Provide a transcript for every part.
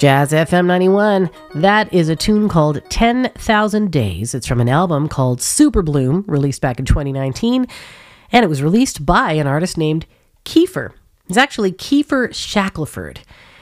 Jazz FM 91. That is a tune called 10,000 Days. It's from an album called Super Bloom, released back in 2019. And it was released by an artist named Kiefer. It's actually Kiefer Shackelford.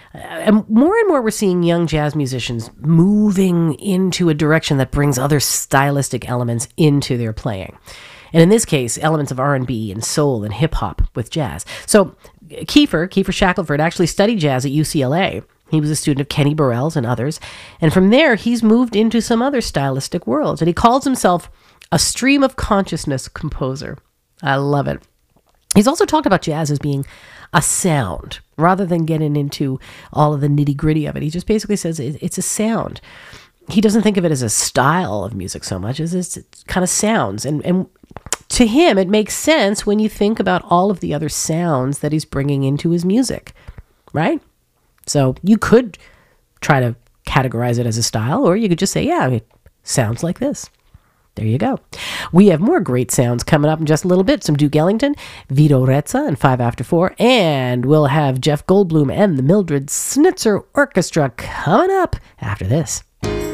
And more we're seeing young jazz musicians moving into a direction that brings other stylistic elements into their playing. And in this case, elements of R&B and soul and hip-hop with jazz. So Kiefer Shackelford actually studied jazz at UCLA. He was a student of Kenny Burrell's and others. And from there, he's moved into some other stylistic worlds. And he calls himself a stream of consciousness composer. I love it. He's also talked about jazz as being a sound, rather than getting into all of the nitty-gritty of it. He just basically says it's a sound. He doesn't think of it as a style of music so much as it's kind of sounds. And to him, it makes sense when you think about all of the other sounds that he's bringing into his music, right? So you could try to categorize it as a style, or you could just say, yeah, it sounds like this. There you go. We have more great sounds coming up in just a little bit. Some Duke Ellington, Vito Rezza, and 5 After 4. And we'll have Jeff Goldblum and the Mildred Snitzer Orchestra coming up after this.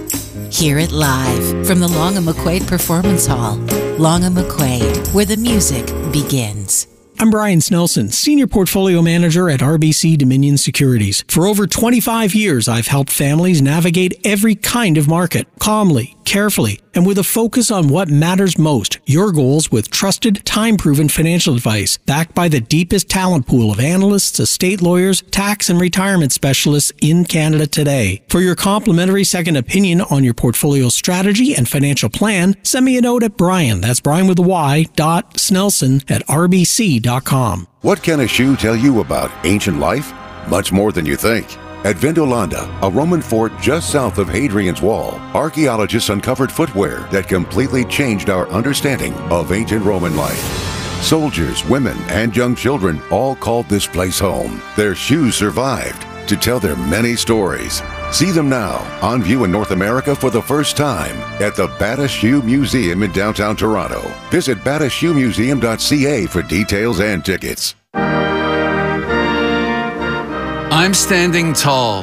Hear it live from the Long & McQuaid Performance Hall. Long & McQuaid, where the music begins. I'm Brian Snelson, Senior Portfolio Manager at RBC Dominion Securities. For over 25 years, I've helped families navigate every kind of market, calmly, carefully, and with a focus on what matters most, your goals with trusted, time-proven financial advice, backed by the deepest talent pool of analysts, estate lawyers, tax and retirement specialists in Canada today. For your complimentary second opinion on your portfolio strategy and financial plan, send me a note at Brian, that's Brian with a Y, .Snelson at rbc.com. What can a shoe tell you about ancient life? Much more than you think. At Vindolanda, a Roman fort just south of Hadrian's Wall, archaeologists uncovered footwear that completely changed our understanding of ancient Roman life. Soldiers, women, and young children all called this place home. Their shoes survived to tell their many stories. See them now, on view in North America for the first time at the Bata Shoe Museum in downtown Toronto. Visit batashoemuseum.ca for details and tickets. I'm standing tall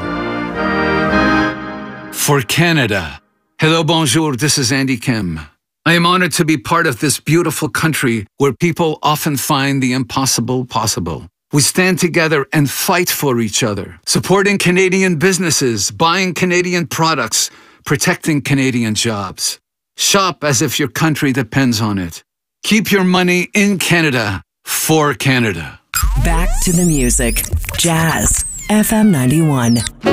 for Canada. Hello, bonjour, this is Andy Kim. I am honored to be part of this beautiful country where people often find the impossible possible. We stand together and fight for each other, supporting Canadian businesses, buying Canadian products, protecting Canadian jobs. Shop as if your country depends on it. Keep your money in Canada for Canada. Back to the music. Jazz FM 91.